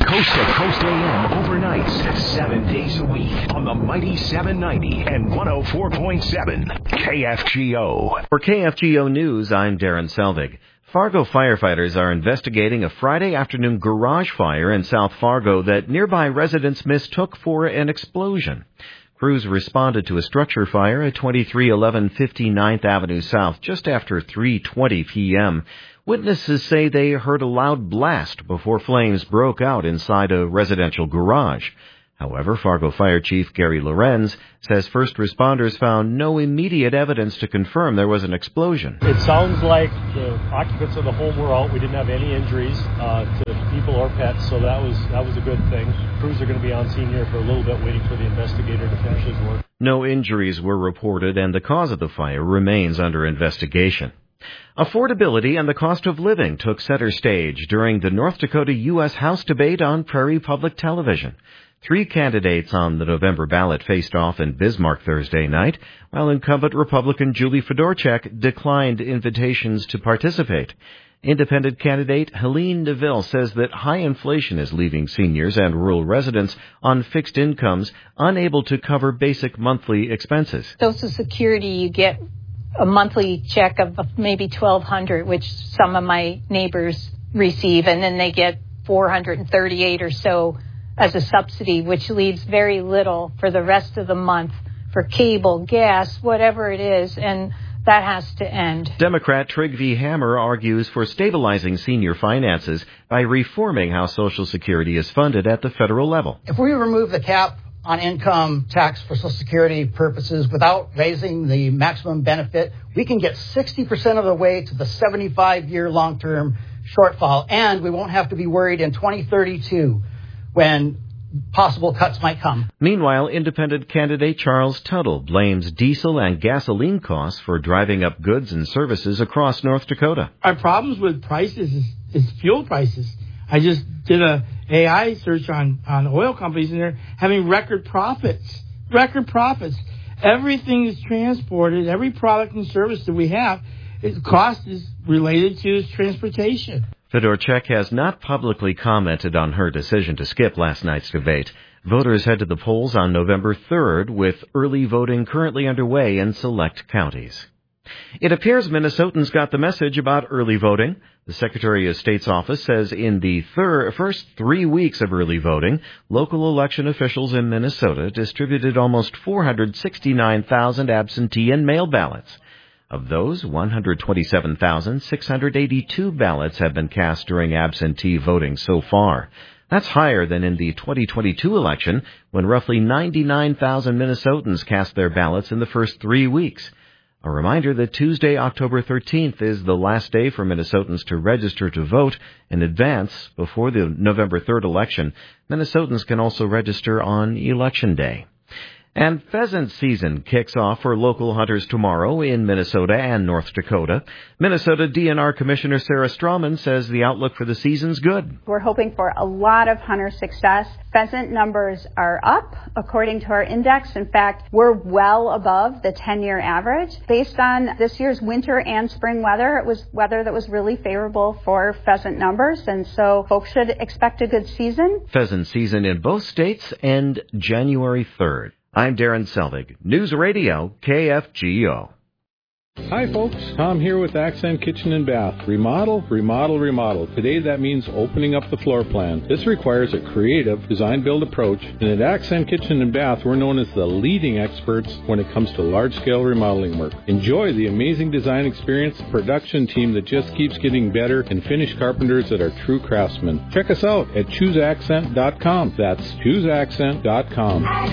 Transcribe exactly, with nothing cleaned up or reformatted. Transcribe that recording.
Coast to Coast A M overnights, seven days a week on the mighty seven ninety and one oh four point seven K F G O. For K F G O News, I'm Darren Selvig. Fargo firefighters are investigating a Friday afternoon garage fire in South Fargo that nearby residents mistook for an explosion. Crews responded to a structure fire at twenty-three eleven fifty-ninth Avenue South just after three twenty p.m. Witnesses say they heard a loud blast before flames broke out inside a residential garage. However, Fargo Fire Chief Gary Lorenz says first responders found no immediate evidence to confirm there was an explosion. It sounds like the occupants of the home were out. We didn't have any injuries uh, to people or pets, so that was that was a good thing. Crews are going to be on scene here for a little bit, waiting for the investigator to finish his work. No injuries were reported, and the cause of the fire remains under investigation. Affordability and the cost of living took center stage during the North Dakota U S House debate on Prairie Public Television. Three candidates on the November ballot faced off in Bismarck Thursday night, while incumbent Republican Julie Fedorchak declined invitations to participate. Independent candidate Helene Neville says that high inflation is leaving seniors and rural residents on fixed incomes unable to cover basic monthly expenses. Social Security, you get a monthly check of maybe twelve hundred dollars, which some of my neighbors receive, and then they get four hundred thirty-eight dollars or so as a subsidy, which leaves very little for the rest of the month for cable, gas, whatever it is, and that has to end. Democrat Trygve Hammer argues for stabilizing senior finances by reforming how Social Security is funded at the federal level. If we remove the cap on income tax for Social Security purposes without raising the maximum benefit, we can get sixty percent of the way to the seventy-five year long-term shortfall, and we won't have to be worried in twenty thirty-two when possible cuts might come. Meanwhile, independent candidate Charles Tuttle blames diesel and gasoline costs for driving up goods and services across North Dakota. Our problems with prices is, is fuel prices. I just did a A I search on, on oil companies, and they're having record profits. Record profits. Everything is transported. Every product and service that we have, its cost is related to its transportation. Fedorchak has not publicly commented on her decision to skip last night's debate. Voters head to the polls on November third, with early voting currently underway in select counties. It appears Minnesotans got the message about early voting. The Secretary of State's office says in the thir- first three weeks of early voting, local election officials in Minnesota distributed almost four hundred sixty-nine thousand absentee and mail ballots. Of those, one hundred twenty-seven thousand six hundred eighty-two ballots have been cast during absentee voting so far. That's higher than in the twenty twenty-two election, when roughly ninety-nine thousand Minnesotans cast their ballots in the first three weeks. A reminder that Tuesday, October thirteenth, is the last day for Minnesotans to register to vote in advance before the November third election. Minnesotans can also register on Election Day. And pheasant season kicks off for local hunters tomorrow in Minnesota and North Dakota. Minnesota D N R Commissioner Sarah Strawman says the outlook for the season's good. We're hoping for a lot of hunter success. Pheasant numbers are up according to our index. In fact, we're well above the ten-year average. Based on this year's winter and spring weather, it was weather that was really favorable for pheasant numbers, and so folks should expect a good season. Pheasant season in both states ends January third. I'm Darren Selvig, News Radio, K F G O. Hi folks, Tom here with Accent Kitchen and Bath. Remodel, remodel, remodel. Today that means opening up the floor plan. This requires a creative design-build approach, and at Accent Kitchen and Bath we're known as the leading experts when it comes to large-scale remodeling work. Enjoy the amazing design experience, production team that just keeps getting better, and finished carpenters that are true craftsmen. Check us out at choose accent dot com. That's choose accent dot com.